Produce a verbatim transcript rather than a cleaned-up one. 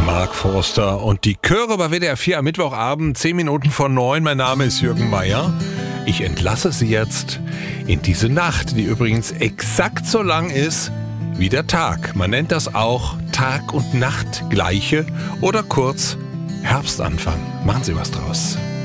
Mark Forster und die Chöre bei W D R vier am Mittwochabend, zehn Minuten vor neun. Mein Name ist Jürgen Meier. Ich entlasse Sie jetzt in diese Nacht, die übrigens exakt so lang ist wie der Tag. Man nennt das auch Tag und Nacht gleiche oder kurz Herbstanfang. Machen Sie was draus.